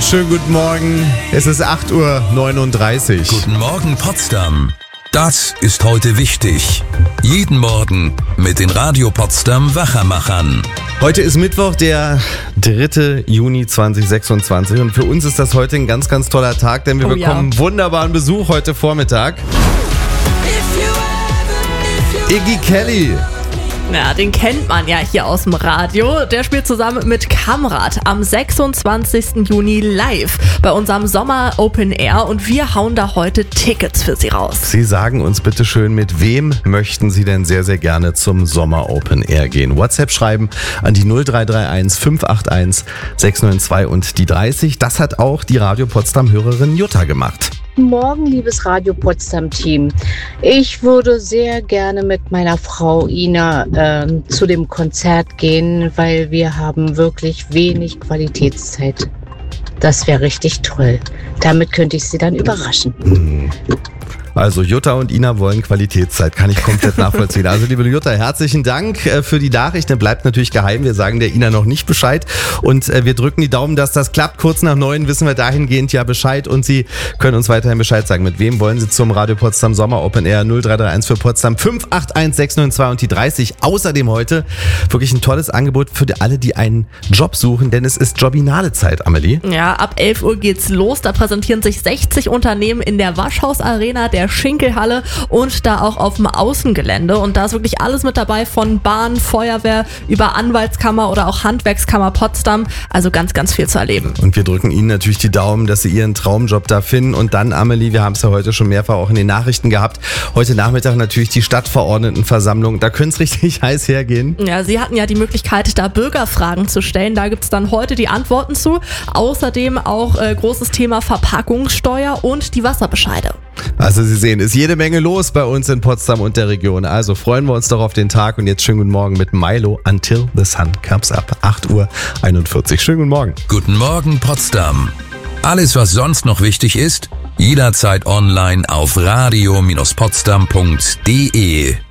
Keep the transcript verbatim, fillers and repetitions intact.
Einen schönen guten Morgen. Es ist acht Uhr neununddreißig. Guten Morgen, Potsdam. Das ist heute wichtig. Jeden Morgen mit den Radio Potsdam Wachermachern. Heute ist Mittwoch, der dritte Juni zweitausendsechsundzwanzig und für uns ist das heute ein ganz, ganz toller Tag, denn wir oh, bekommen ja. wunderbaren Besuch heute Vormittag. Iggy Kelly. Ja, den kennt man ja hier aus dem Radio. Der spielt zusammen mit Kamrat am sechsundzwanzigsten Juni live bei unserem Sommer Open Air und wir hauen da heute Tickets für Sie raus. Sie sagen uns bitte schön, mit wem möchten Sie denn sehr, sehr gerne zum Sommer Open Air gehen? WhatsApp schreiben an die null drei drei eins fünf acht eins sechs neun zwei und die dreißig. Das hat auch die Radio Potsdam Hörerin Jutta gemacht. Guten Morgen, liebes Radio Potsdam Team. Ich würde sehr gerne mit meiner Frau Ina äh, zu dem Konzert gehen, weil wir haben wirklich wenig Qualitätszeit. Das wäre richtig toll. Damit könnte ich sie dann überraschen. Hm. Also Jutta und Ina wollen Qualitätszeit, kann ich komplett nachvollziehen. Also liebe Jutta, herzlichen Dank für die Nachricht. Der bleibt natürlich geheim, wir sagen der Ina noch nicht Bescheid und wir drücken die Daumen, dass das klappt. Kurz nach neun wissen wir dahingehend ja Bescheid und Sie können uns weiterhin Bescheid sagen. Mit wem wollen Sie zum Radio Potsdam Sommer Open Air? null drei drei eins für Potsdam fünf acht eins sechs neun zwei und die dreißig. Außerdem heute wirklich ein tolles Angebot für alle, die einen Job suchen, denn es ist Jobinale-Zeit, Amelie. Ja, ab elf Uhr geht's los. Da präsentieren sich sechzig Unternehmen in der Waschhaus Arena, der Schinkelhalle und da auch auf dem Außengelände. Und da ist wirklich alles mit dabei, von Bahn, Feuerwehr über Anwaltskammer oder auch Handwerkskammer Potsdam. Also ganz, ganz viel zu erleben. Und wir drücken Ihnen natürlich die Daumen, dass Sie Ihren Traumjob da finden. Und dann, Amelie, wir haben es ja heute schon mehrfach auch in den Nachrichten gehabt. Heute Nachmittag natürlich die Stadtverordnetenversammlung. Da könnte es richtig heiß hergehen. Ja, Sie hatten ja die Möglichkeit, da Bürgerfragen zu stellen. Da gibt es dann heute die Antworten zu. Außerdem auch äh, großes Thema Verpackungssteuer und die Wasserbescheide. Also Sie sehen, ist jede Menge los bei uns in Potsdam und der Region. Also freuen wir uns doch auf den Tag und jetzt schönen guten Morgen mit Milo Until the Sun Comes Up. acht Uhr einundvierzig. Schönen guten Morgen. Guten Morgen, Potsdam. Alles, was sonst noch wichtig ist, jederzeit online auf radio Bindestrich potsdam punkt de.